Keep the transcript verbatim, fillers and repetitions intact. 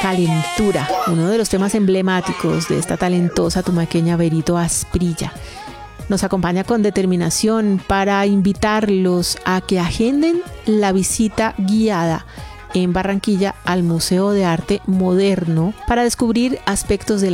Calentura, uno de los temas emblemáticos de esta talentosa tumaqueña Berito Asprilla. Nos acompaña con determinación para invitarlos a que agenden la visita guiada en Barranquilla al Museo de Arte Moderno para descubrir aspectos de